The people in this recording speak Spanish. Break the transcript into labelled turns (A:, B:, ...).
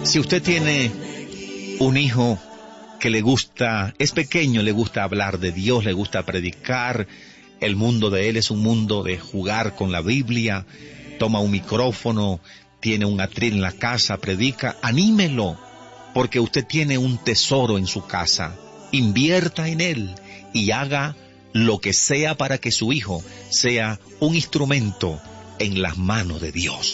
A: Si usted tiene un hijo que le gusta, es pequeño, le gusta hablar de Dios, le gusta predicar, el mundo de él es un mundo de jugar con la Biblia, toma un micrófono, tiene un atril en la casa, predica, anímelo, porque usted tiene un tesoro en su casa. Invierta en él y haga lo que sea para que su hijo sea un instrumento en las manos de Dios.